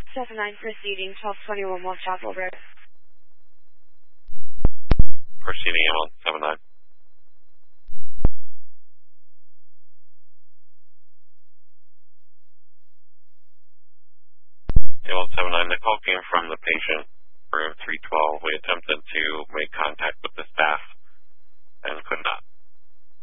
79 proceeding 1221 West Chapel Road. Proceeding ambulance 79. Ambulance 79, the call came from the patient, room 312. We attempted to